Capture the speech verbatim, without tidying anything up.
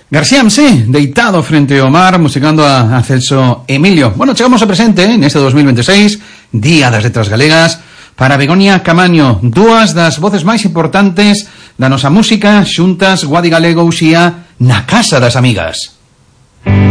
García Msé, deitado frente ao mar, musicando a, a Celso Emilio. Bueno, chegamos ao presente, eh, neste dos mil veintiséis, Día das Letras Galegas, para Begoña Camaño, dúas das voces máis importantes da nosa música, xuntas Guadi Galego Uxía, na Casa das Amigas.